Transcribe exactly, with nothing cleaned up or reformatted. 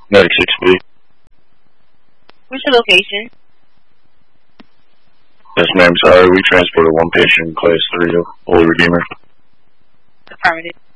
ninety-six B. What's your location? Yes, ma'am. Sorry, we transported one patient in class three of Holy Redeemer. Affirmative.